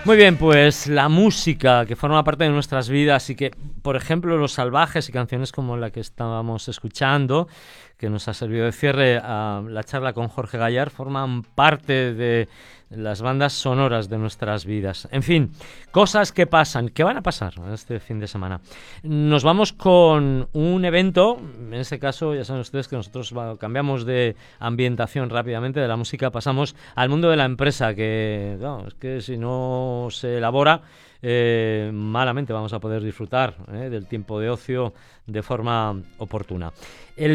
Muy bien, pues la música que forma parte de nuestras vidas y que, por ejemplo, Los Salvajes y canciones como la que estábamos escuchando, que nos ha servido de cierre a la charla con Jorge Gallard, forman parte de las bandas sonoras de nuestras vidas. En fin, cosas que pasan, que van a pasar este fin de semana. Nos vamos con un evento, en este caso ya saben ustedes que nosotros cambiamos de ambientación rápidamente, de la música pasamos al mundo de la empresa, que no, es que si no se elabora, malamente vamos a poder disfrutar del tiempo de ocio de forma oportuna. El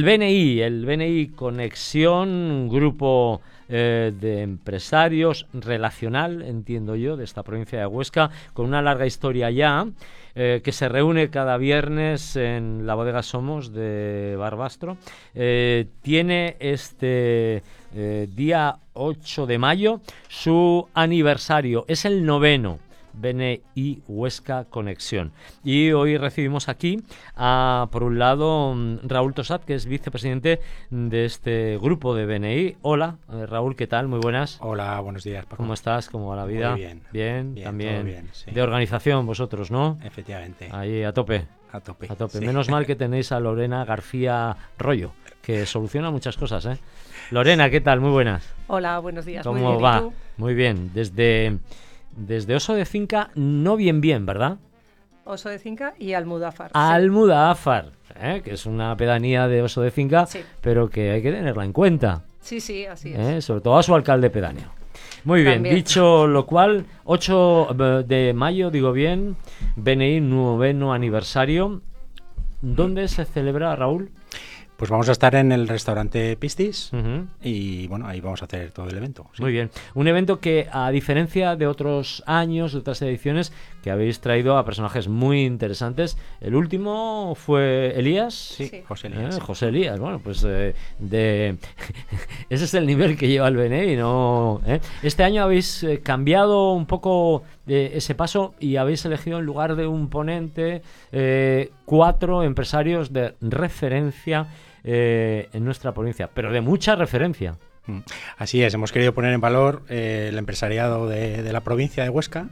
BNI Conexión, grupo de empresarios relacional, entiendo yo, de esta provincia de Huesca, con una larga historia ya, que se reúne cada viernes en la bodega Somos de Barbastro. Tiene este día 8 de mayo su aniversario, es el 9º. BNI Huesca Conexión. Y hoy recibimos aquí por un lado, Raúl Tosat, que es vicepresidente de este grupo de BNI. Hola, Raúl, ¿qué tal? Muy buenas. Hola, buenos días, Paco. ¿Cómo estás? ¿Cómo va la vida? Muy bien. Bien, también. Todo bien, sí. De organización vosotros, ¿no? Efectivamente. Ahí, a tope. A tope. A tope. Sí. Menos mal que tenéis a Lorena García Rollo, que soluciona muchas cosas, ¿eh? Lorena, ¿qué tal? Muy buenas. Hola, buenos días. ¿Cómo muy bien, va? ¿y tú? Muy bien. Desde Oso de Finca, no bien, ¿verdad? Oso de Finca y Almudáfar. Almudáfar, que es una pedanía de Oso de Finca, Sí. pero que hay que tenerla en cuenta. Sí, así es. Sobre todo a su alcalde pedáneo. Muy bien, También. dicho lo cual, 8 de mayo, digo bien, BNI 9º aniversario. ¿Dónde se celebra, Raúl? Pues vamos a estar en el restaurante Pistis Uh-huh. y bueno, ahí vamos a hacer todo el evento. Sí. Muy bien. Un evento que, a diferencia de otros años, de otras ediciones, que habéis traído a personajes muy interesantes. El último fue Elías. Sí, Sí. José Elías. Sí. José Elías, bueno, pues ese es el nivel que lleva el BNI, ¿no? Este año habéis cambiado un poco ese paso y habéis elegido en lugar de un ponente 4 empresarios de referencia en nuestra provincia, pero de mucha referencia. Así es, hemos querido poner en valor el empresariado de la provincia de Huesca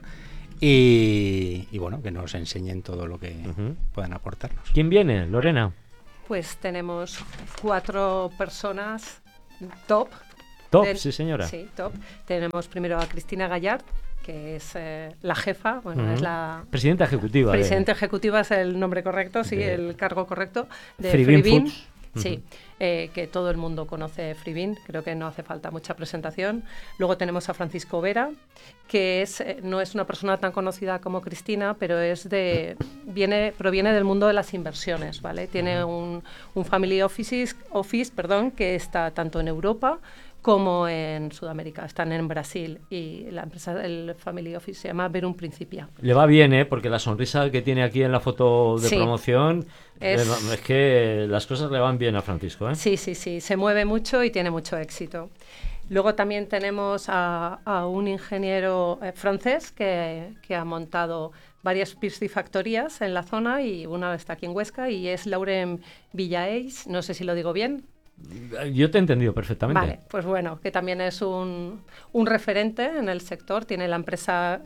y bueno, que nos enseñen todo lo que puedan aportarnos. ¿Quién viene, Lorena? Pues tenemos 4 personas top. Top, sí señora. Sí, top. Tenemos primero a Cristina Gallard, que es la jefa, bueno, es la... Presidenta ejecutiva. Presidenta ejecutiva es el nombre correcto, sí, el cargo correcto de Freebean Freebean. Foods. Sí, que todo el mundo conoce Freebean, creo que no hace falta mucha presentación. Luego tenemos a Francisco Vera, que no es una persona tan conocida como Cristina, pero proviene del mundo de las inversiones, ¿vale? Tiene un family office, que está tanto en Europa como en Sudamérica. Están en Brasil y la empresa, el family office se llama Verum Principia. Le va bien, porque la sonrisa que tiene aquí en la foto de promoción es que las cosas le van bien a Francisco, ¿eh? Sí, se mueve mucho y tiene mucho éxito. Luego también tenemos a un ingeniero francés que ha montado varias piscifactorías en la zona y una está aquí en Huesca y es Laurent Villaeis, no sé si lo digo bien. Yo te he entendido perfectamente. Vale, pues bueno, que también es un referente en el sector, tiene la empresa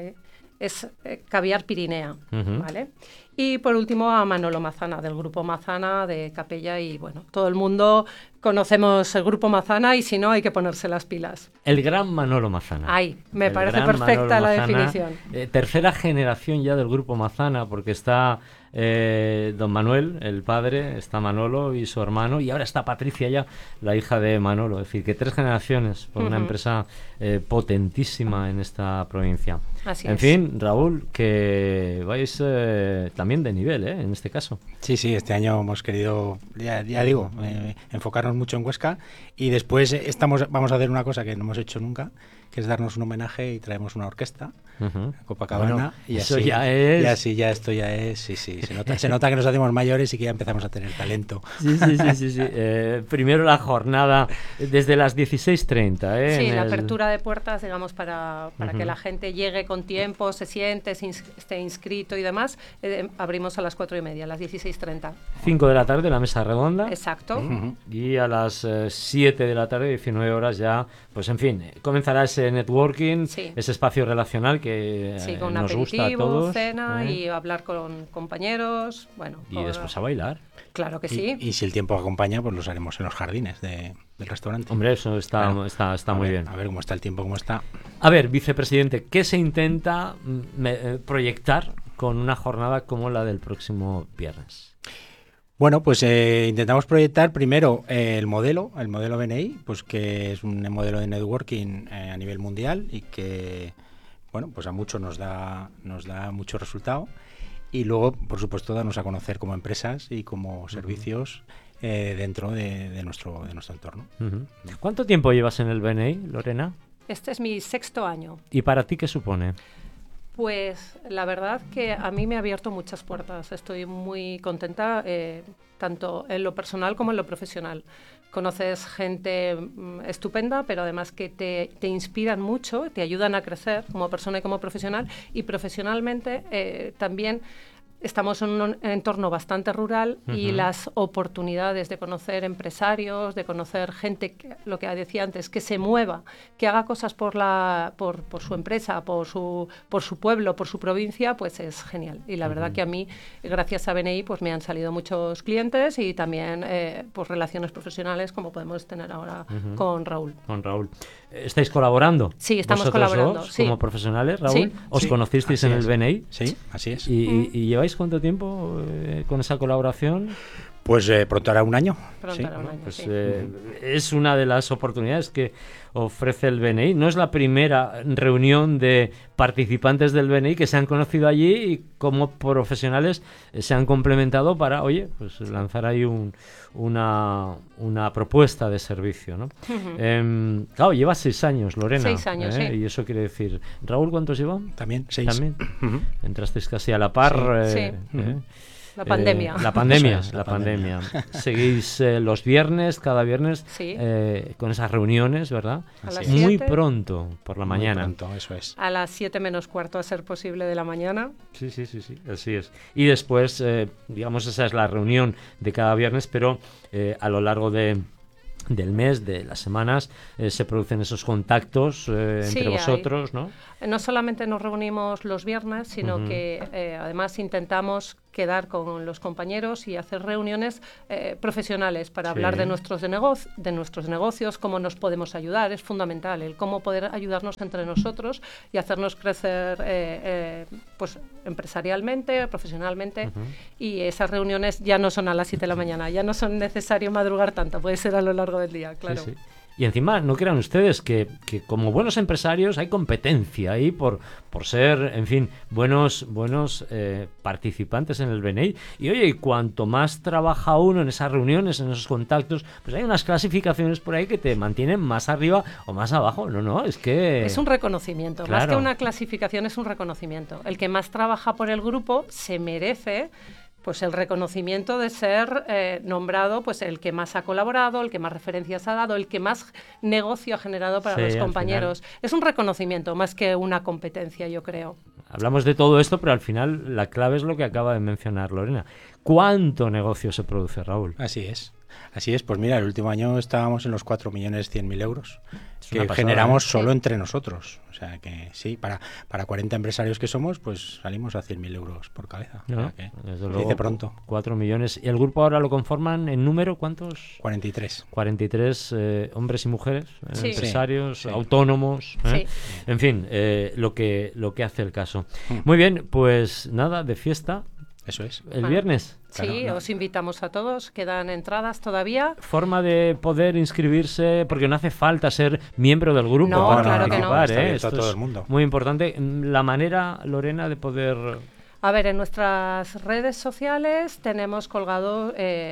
Caviar Pirinea, ¿vale? Y por último a Manolo Mazana, del Grupo Mazana de Capella y bueno, todo el mundo conocemos el Grupo Mazana y si no hay que ponerse las pilas. El gran Manolo Mazana. Ay, me parece perfecta la definición. Tercera generación ya del Grupo Mazana, porque está don Manuel, el padre, está Manolo y su hermano, y ahora está Patricia ya, la hija de Manolo. Es decir, que 3 generaciones por una empresa potentísima en esta provincia. Así en es. fin, Raúl, que vais también de nivel, en este caso. Sí, este año hemos querido, ya digo, enfocarnos mucho en Huesca y después vamos a hacer una cosa que no hemos hecho nunca, que es darnos un homenaje y traemos una orquesta a Copacabana. Bueno, y eso así, ya es... Y así, ya esto ya es, sí, se nota que nos hacemos mayores y que ya empezamos a tener talento. Sí. Primero la jornada desde las 16:30. Sí, la apertura de puertas, digamos, para que la gente llegue con tiempo, se siente, esté inscrito y demás. Abrimos a las 4:30, a las 16:30. 5 de la tarde, la mesa redonda. Exacto. Y a las 7 de la tarde, 19 horas ya, pues en fin, comenzará ese ese networking, Sí. ese espacio relacional que Sí, con un nos gusta a aperitivo, todos. cena y hablar con compañeros. Bueno, Y después a bailar. Claro que sí. Y si el tiempo acompaña, pues los haremos en los jardines del restaurante. Hombre, eso está, Claro. está muy bien. A ver cómo está el tiempo, cómo está. A ver, vicepresidente, ¿qué se intenta proyectar con una jornada como la del próximo viernes? Bueno, pues intentamos proyectar primero el modelo BNI, pues que es un modelo de networking a nivel mundial y que, bueno, pues a muchos nos da mucho resultado. Y luego, por supuesto, darnos a conocer como empresas y como servicios dentro de nuestro entorno. Uh-huh. ¿Cuánto tiempo llevas en el BNI, Lorena? Este es mi 6º año. ¿Y para ti qué supone? Pues la verdad que a mí me ha abierto muchas puertas. Estoy muy contenta, tanto en lo personal como en lo profesional. Conoces gente estupenda, pero además que te inspiran mucho, te ayudan a crecer como persona y como profesional. Y profesionalmente también estamos en un entorno bastante rural y las oportunidades de conocer empresarios, de conocer gente, lo que decía antes, que se mueva, que haga cosas por su empresa, por su pueblo, por su provincia, pues es genial. Y la verdad que a mí, gracias a BNI, pues me han salido muchos clientes y también pues relaciones profesionales como podemos tener ahora con Raúl. Con Raúl. ¿Estáis colaborando? Sí, estamos ¿Vosotros colaborando. dos, sí. como profesionales, Raúl? Sí. ¿Os Sí, conocisteis así en es. el BNI? Sí, así es. ¿Y lleváis cuánto tiempo con esa colaboración? Pues pronto hará un año. Pronto Sí. hará un año, Pues sí. es una de las oportunidades que ofrece el BNI. No es la primera reunión de participantes del BNI que se han conocido allí y como profesionales se han complementado para, oye, pues lanzar ahí una propuesta de servicio, ¿no? Claro, llevas 6 años, Lorena. 6 años, sí. Y eso quiere decir... ¿Raúl cuántos lleva? También 6. También. Ujú. Entrasteis casi a la par. Sí. Ujú. La pandemia. La pandemia, Eso es, la la pandemia. pandemia. Seguís los viernes, cada viernes, Sí. con esas reuniones, ¿verdad? A las Muy 7. pronto, por la Muy mañana. pronto, eso es. A las 7 menos cuarto, a ser posible, de la mañana. Sí, así es. Y después, digamos, esa es la reunión de cada viernes, pero a lo largo del mes, de las semanas, se producen esos contactos Sí, entre vosotros, ¿no? No solamente nos reunimos los viernes, sino que además intentamos quedar con los compañeros y hacer reuniones profesionales para Sí. hablar de nuestros negocios, cómo nos podemos ayudar. Es fundamental el cómo poder ayudarnos entre nosotros y hacernos crecer pues empresarialmente, profesionalmente. Y esas reuniones ya no son a las 7 de la mañana, ya no son necesario madrugar tanto, puede ser a lo largo del día, claro. Sí, sí. Y encima, no crean ustedes que como buenos empresarios hay competencia ahí por ser, en fin, buenos participantes en el BNI. Y oye, y cuanto más trabaja uno en esas reuniones, en esos contactos, pues hay unas clasificaciones por ahí que te mantienen más arriba o más abajo. No, es que... Es un reconocimiento, más Claro. que una clasificación es un reconocimiento. El que más trabaja por el grupo se merece pues el reconocimiento de ser nombrado pues el que más ha colaborado, el que más referencias ha dado, el que más negocio ha generado para Sí, los al compañeros. Es un reconocimiento más que una competencia, yo creo. Hablamos de todo esto, pero al final la clave es lo que acaba de mencionar Lorena. ¿Cuánto negocio se produce, Raúl? Así es. Pues mira, el último año estábamos en los 4.100.000 euros Es una que pasada, generamos ¿eh? solo Sí. entre nosotros. O sea que sí, para 40 empresarios que somos, pues salimos a 100.000 euros por cabeza. O ¿No? sea que Desde se luego, dice pronto. 4 millones. ¿Y el grupo ahora lo conforman en número? ¿Cuántos? 43. 43 hombres y mujeres, Sí. empresarios, Sí, sí. autónomos, Sí. en fin, lo que hace el caso. Muy bien, pues nada, de fiesta Eso es. el Bueno. viernes. Sí, Claro, no. os invitamos a todos, quedan entradas todavía. Forma de poder inscribirse, porque no hace falta ser miembro del grupo No, para claro que no. participar. Está abierto a Esto todo es el mundo. muy importante. La manera, Lorena, de poder... A ver, en nuestras redes sociales tenemos colgado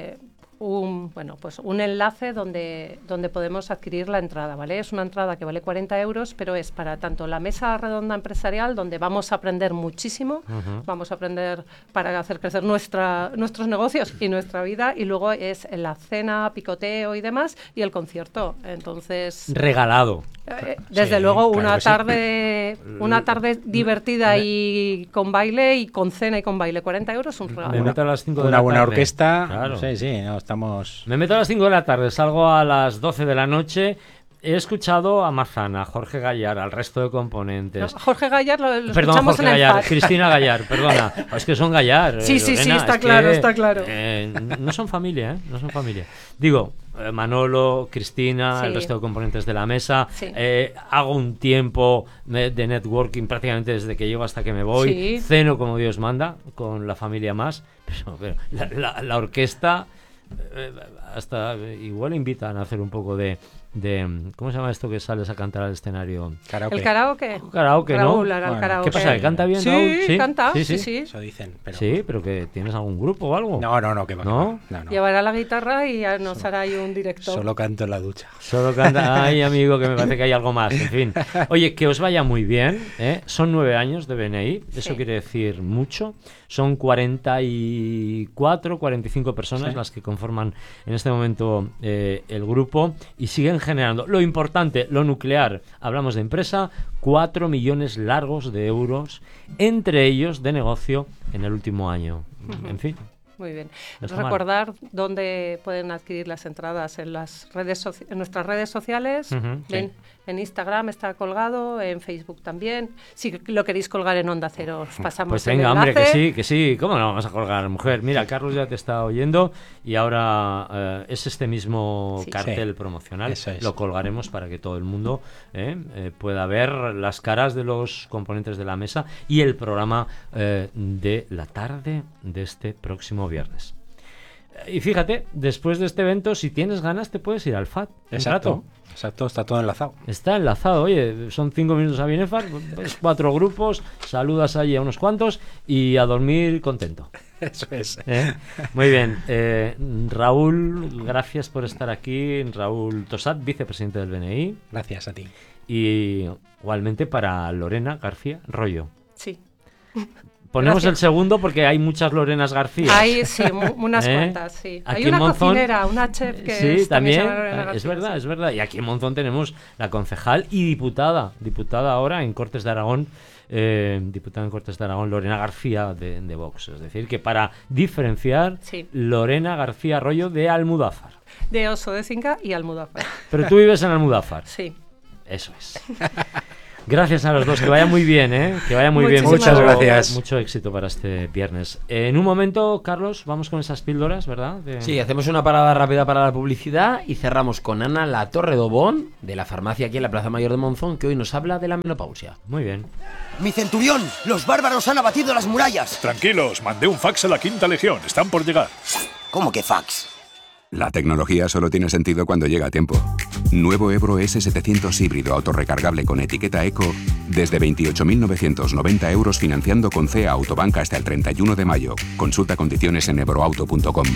un enlace donde podemos adquirir la entrada, ¿vale? Es una entrada que vale 40 euros, pero es para tanto la mesa redonda empresarial, donde vamos a aprender muchísimo, vamos a aprender para hacer crecer nuestros negocios y nuestra vida, y luego es la cena, picoteo y demás, y el concierto. Entonces... Regalado. Desde Sí, luego claro que una tarde divertida y con baile y con cena y con baile. 40 euros un regalo. Me meto a las 5 de Una la buena tarde. orquesta. Claro. Sí, no, estamos... Me meto a las 5 de la tarde, salgo a las 12 de la noche he escuchado a Mazana, a Jorge Gallar, al resto de componentes. No, Jorge Gallar lo Perdón, escuchamos Jorge en el Gallar, FAC. Cristina Gallar, perdona. Es que son Gallar. Sí, Lorena, está es claro, que, está claro. No son familia, ¿eh? No son familia. Digo, Manolo, Cristina, Sí. el resto de componentes de la mesa. Sí. Hago un tiempo de networking prácticamente desde que llego hasta que me voy. Sí. Ceno como Dios manda, con la familia más. Pero la orquesta, hasta igual invitan a hacer un poco de ¿cómo se llama esto que sales a cantar al escenario? Karaoke. ¿El karaoke? Karaoke, ¿no? Raúl hará el Bueno, karaoke. ¿Qué pasa? ¿Que canta bien, Raúl? Sí, canta, sí. Eso dicen, pero... Sí, pero que tienes algún grupo o algo. No, que va. ¿No? Que va. No. Llevará la guitarra y ya nos hará ahí un directo. Solo canto en la ducha. Solo canta. Ay, amigo, que me parece que hay algo más. En fin. Oye, que os vaya muy bien, ¿eh? Son 9 años de BNI. Eso Sí. quiere decir mucho. Son 44, 45 personas Sí. las que conforman en este momento el grupo y siguen generando. Lo importante, lo nuclear. Hablamos de empresa, 4 millones largos de euros, entre ellos de negocio en el último año. En fin. Muy bien. No está mal. Recordar dónde pueden adquirir las entradas en en nuestras redes sociales. Ujú, Ven, en Instagram está colgado, en Facebook también. Si lo queréis colgar en Onda Cero, os pasamos Pues el venga, hombre, enlace. que sí. ¿Cómo no vamos a colgar, mujer? Mira, Carlos ya te está oyendo y ahora es este mismo Sí. cartel Sí, promocional. eso es. Lo colgaremos para que todo el mundo pueda ver las caras de los componentes de la mesa y el programa de la tarde de este próximo viernes. Y fíjate, después de este evento, si tienes ganas, te puedes ir al FAT. un rato. Exacto, está todo enlazado. Está enlazado, oye, son 5 minutos a Binefar, pues 4 grupos, saludas allí a unos cuantos y a dormir contento. Eso es. Muy bien, Raúl, gracias por estar aquí, Raúl Tosat, vicepresidente del BNI, Gracias a ti. y igualmente para Lorena García Rollo. Sí. Ponemos Gracias. el segundo porque hay muchas Lorenas García. Hay, sí, unas ¿Eh? cuantas, sí. Aquí Hay una en Monzón- cocinera, una chef que Sí, es, también, se llama Lorena García, es verdad. Y aquí en Monzón tenemos la concejal y diputada ahora en Cortes de Aragón, diputada en Cortes de Aragón, Lorena García de Vox. Es decir, que para diferenciar, Sí. Lorena García Rollo de Almudáfar. De Oso de Cinca y Almudáfar. Pero tú vives en Almudáfar. Sí. Eso es. Gracias a los dos, que vaya muy bien, ¿eh? Que vaya muy bien. Muchísimas Muchas gracias. Mucho éxito para este viernes. En un momento, Carlos, vamos con esas píldoras, ¿verdad? Sí, hacemos una parada rápida para la publicidad y cerramos con Ana La Torre Dobón, de la farmacia aquí en la Plaza Mayor de Monzón, que hoy nos habla de la menopausia. Muy bien. ¡Mi centurión! ¡Los bárbaros han abatido las murallas! Tranquilos, mandé un fax a la Quinta Legión. Están por llegar. ¿Cómo que fax? La tecnología solo tiene sentido cuando llega a tiempo. Nuevo Ebro S700 híbrido autorrecargable con etiqueta Eco desde 28.990 euros financiando con CEA Autobank hasta el 31 de mayo. Consulta condiciones en ebroauto.com.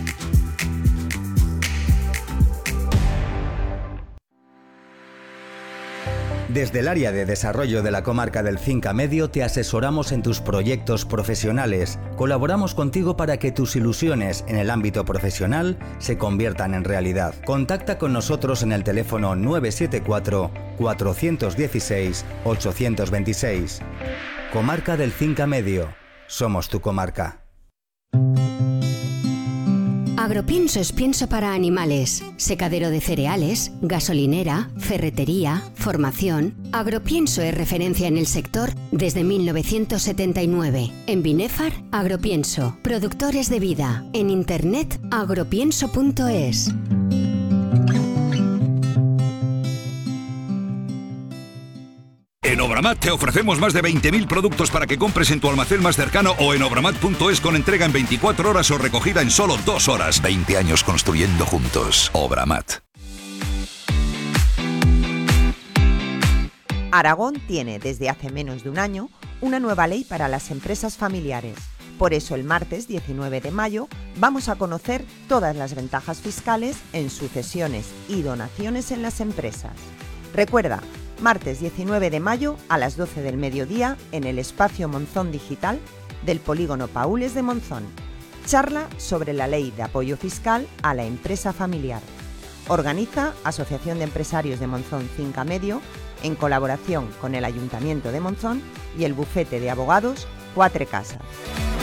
Desde el área de desarrollo de la comarca del Cinca Medio te asesoramos en tus proyectos profesionales. Colaboramos contigo para que tus ilusiones en el ámbito profesional se conviertan en realidad. Contacta con nosotros en el teléfono 974 416 826. Comarca del Cinca Medio. Somos tu comarca. Agropienso es pienso para animales, secadero de cereales, gasolinera, ferretería, formación. Agropienso es referencia en el sector desde 1979. En Binefar, Agropienso, productores de vida. En internet, agropienso.es. En Obramat te ofrecemos más de 20.000 productos para que compres en tu almacén más cercano o en obramat.es con entrega en 24 horas o recogida en solo 2 horas. 20 años construyendo juntos. Obramat. Aragón tiene desde hace menos de un año una nueva ley para las empresas familiares. Por eso el martes 19 de mayo vamos a conocer todas las ventajas fiscales en sucesiones y donaciones en las empresas. Recuerda, martes 19 de mayo a las 12 del mediodía en el espacio Monzón Digital del Polígono Paules de Monzón. Charla sobre la ley de apoyo fiscal a la empresa familiar. Organiza Asociación de Empresarios de Monzón Cinca Medio en colaboración con el Ayuntamiento de Monzón y el bufete de abogados Cuatre Casas.